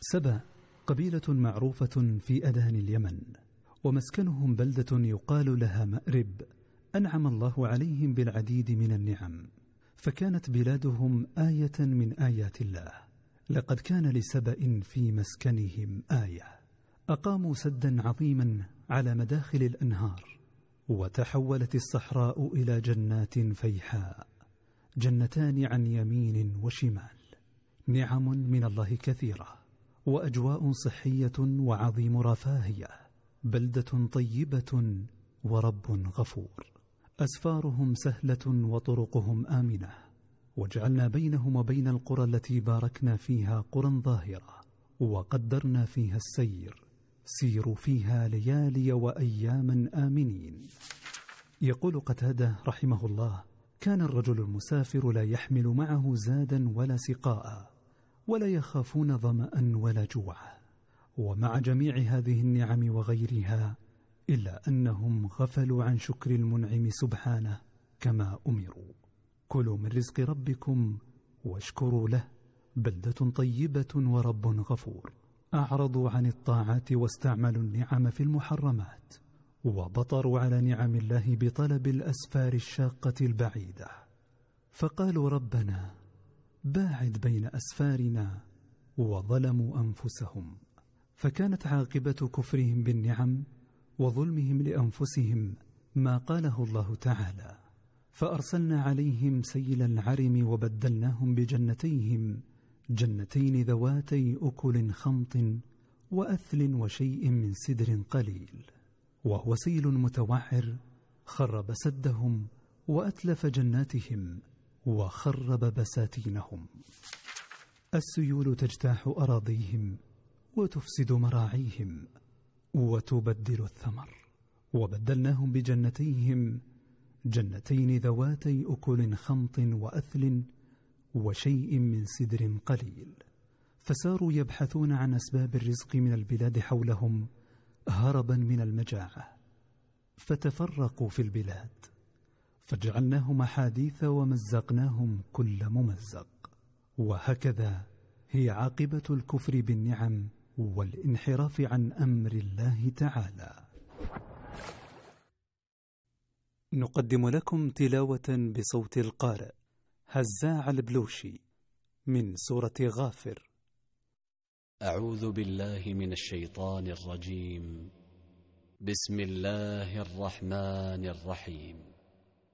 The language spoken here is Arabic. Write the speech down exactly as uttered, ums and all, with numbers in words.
سبأ قبيلة معروفة في أدان اليمن، ومسكنهم بلدة يقال لها مأرب، أنعم الله عليهم بالعديد من النعم، فكانت بلادهم آية من آيات الله. لقد كان لسبأ في مسكنهم آية، أقاموا سدا عظيما على مداخل الأنهار، وتحولت الصحراء إلى جنات فيحاء، جنتان عن يمين وشمال، نعم من الله كثيرة، وأجواء صحية وعظيم رفاهية، بلدة طيبة ورب غفور. أسفارهم سهلة وطرقهم آمنة، وجعلنا بينهم وبين القرى التي باركنا فيها قرى ظاهرة، وقدرنا فيها السير، سيروا فيها ليالي وأياما آمنين. يقول قتادة رحمه الله: كان الرجل المسافر لا يحمل معه زادا ولا سقاء، ولا يخافون ظمأ ولا جوعا، ومع جميع هذه النعم وغيرها إلا أنهم غفلوا عن شكر المنعم سبحانه كما أمروا. كلوا من رزق ربكم واشكروا له، بلدة طيبة ورب غفور. أعرضوا عن الطاعات واستعملوا النعم في المحرمات، وبطروا على نعم الله بطلب الأسفار الشاقة البعيدة، فقالوا ربنا باعد بين أسفارنا، وظلموا أنفسهم. فكانت عاقبة كفرهم بالنعم وظلمهم لأنفسهم ما قاله الله تعالى: فأرسلنا عليهم سيل العرم وبدلناهم بجنتيهم جنتين ذواتي أكل خمط وأثل وشيء من سدر قليل، وهو سيل متوعر خرب سدهم وأتلف جناتهم وخرب بساتينهم. السيول تجتاح أراضيهم وتفسد مراعيهم وتبدل الثمر، وبدلناهم بجنتيهم جنتين ذواتي أكل خمط وأثل وشيء من سدر قليل، فساروا يبحثون عن أسباب الرزق من البلاد حولهم هربا من المجاعة، فتفرقوا في البلاد، فجعلناهم أحاديث ومزقناهم كل ممزق. وهكذا هي عاقبة الكفر بالنعم والانحراف عن أمر الله تعالى. نقدم لكم تلاوة بصوت القارئ هزاع البلوشي من سورة غافر. أعوذ بالله من الشيطان الرجيم. بسم الله الرحمن الرحيم.